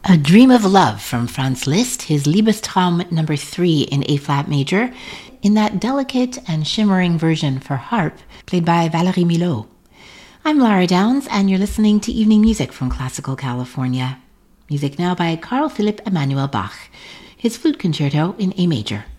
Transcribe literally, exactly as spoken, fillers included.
A Dream of Love from Franz Liszt, his Liebestraum number three in A-flat major, in that delicate and shimmering version for harp played by Valerie Milhaud. I'm Lara Downs, and you're listening to Evening Music from Classical California. Music now by Carl Philipp Emanuel Bach, his flute concerto in A major.